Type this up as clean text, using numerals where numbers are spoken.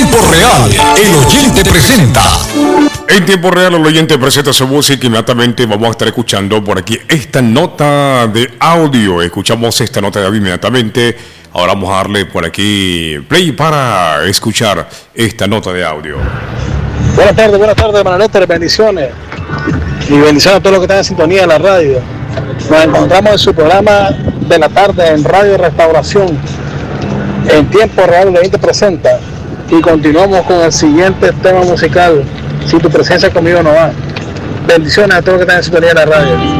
tiempo real, el oyente presenta. En tiempo real, el oyente presenta su música. Inmediatamente vamos a estar escuchando por aquí esta nota de audio. Escuchamos esta nota de audio inmediatamente. Ahora vamos a darle por aquí play para escuchar esta nota de audio. Buenas tardes, Manolete, bendiciones. Y bendiciones a todos los que están en sintonía de la radio. Nos encontramos en su programa de la tarde en Radio Restauración. En tiempo real, el oyente presenta. Y continuamos con el siguiente tema musical. Si tu presencia conmigo no va. Bendiciones a todos los que están en sintonía de la radio.